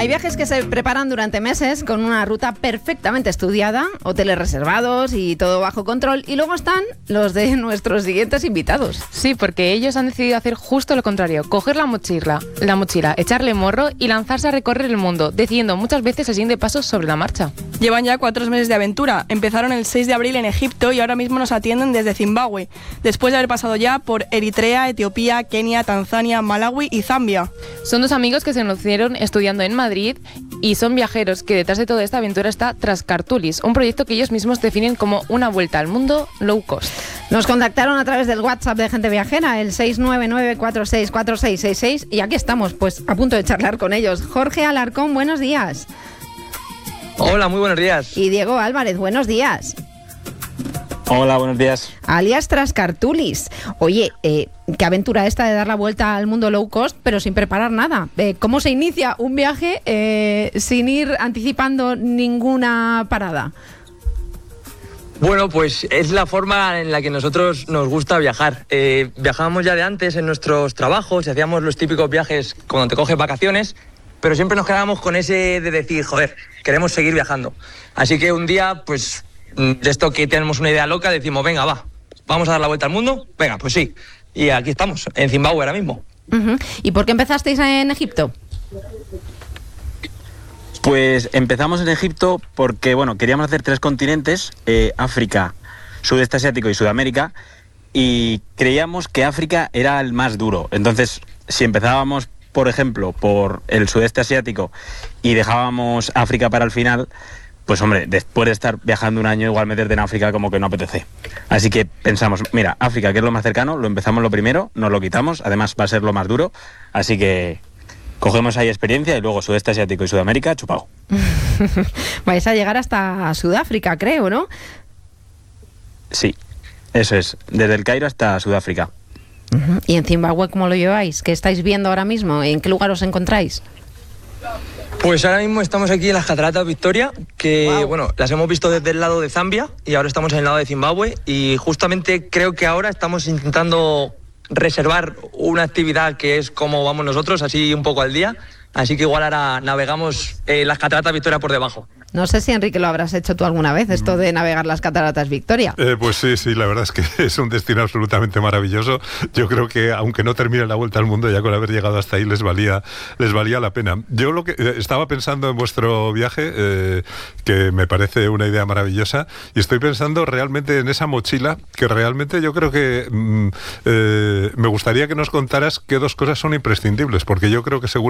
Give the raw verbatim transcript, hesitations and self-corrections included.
Hay viajes que se preparan durante meses con una ruta perfectamente estudiada, hoteles reservados y todo bajo control. Y luego están los de nuestros siguientes invitados. Sí, porque ellos han decidido hacer justo lo contrario. Coger la mochila, la mochila, echarle morro y lanzarse a recorrer el mundo, decidiendo muchas veces el siguiente paso sobre la marcha. Llevan ya cuatro meses de aventura. Empezaron el seis de abril en Egipto y ahora mismo nos atienden desde Zimbabue, después de haber pasado ya por Eritrea, Etiopía, Kenia, Tanzania, Malawi y Zambia. Son dos amigos que se conocieron estudiando en Madrid y son viajeros que detrás de toda esta aventura está Trascartulis, un proyecto que ellos mismos definen como una vuelta al mundo low cost. Nos contactaron a través del WhatsApp de Gente Viajera, el seis nueve nueve cuatro seis cuatro seis seis seis, y aquí estamos, pues a punto de charlar con ellos. Jorge Alarcón, buenos días. Hola, muy buenos días. Y Diego Álvarez, buenos días. Hola, buenos días. Alias Trascartulis. Oye, eh, qué aventura esta de dar la vuelta al mundo low cost, pero sin preparar nada. Eh, ¿Cómo se inicia un viaje eh, sin ir anticipando ninguna parada? Bueno, pues es la forma en la que nosotros nos gusta viajar. Eh, viajábamos ya de antes en nuestros trabajos y hacíamos los típicos viajes cuando te coges vacaciones, pero siempre nos quedábamos con ese de decir, joder, queremos seguir viajando. Así que un día, pues, de esto que tenemos una idea loca, decimos, venga, va, vamos a dar la vuelta al mundo. Venga, pues sí. Y aquí estamos, en Zimbabue ahora mismo. Uh-huh. ¿Y por qué empezasteis en Egipto? Pues empezamos en Egipto porque, bueno, queríamos hacer tres continentes, eh, África, Sudeste Asiático y Sudamérica, y creíamos que África era el más duro. Entonces, si empezábamos, por ejemplo, por el Sudeste Asiático y dejábamos África para el final, pues hombre, después de estar viajando un año, igual meterte en África como que no apetece. Así que pensamos, mira, África, que es lo más cercano, lo empezamos lo primero, nos lo quitamos, además va a ser lo más duro, así que cogemos ahí experiencia y luego Sudeste Asiático y Sudamérica, chupao. Vais a llegar hasta Sudáfrica, creo, ¿no? Sí, eso es, desde el Cairo hasta Sudáfrica. Uh-huh. ¿Y en Zimbabue cómo lo lleváis? ¿Qué estáis viendo ahora mismo? ¿En qué lugar os encontráis? Pues ahora mismo estamos aquí en las Cataratas Victoria, que Wow. bueno, las hemos visto desde el lado de Zambia y ahora estamos en el lado de Zimbabue, y justamente creo que ahora estamos intentando reservar una actividad que es como vamos nosotros, así un poco al día, así que igual ahora navegamos eh, las Cataratas Victoria por debajo. No sé si, Enrique, lo habrás hecho tú alguna vez, esto de navegar las Cataratas Victoria. Eh, pues sí, sí, la verdad es que es un destino absolutamente maravilloso. Yo creo que, aunque no termine la vuelta al mundo, ya con haber llegado hasta ahí les valía, les valía la pena. Yo lo que eh, estaba pensando en vuestro viaje, eh, que me parece una idea maravillosa, y estoy pensando realmente en esa mochila, que realmente yo creo que mm, eh, me gustaría que nos contaras qué dos cosas son imprescindibles, porque yo creo que seguro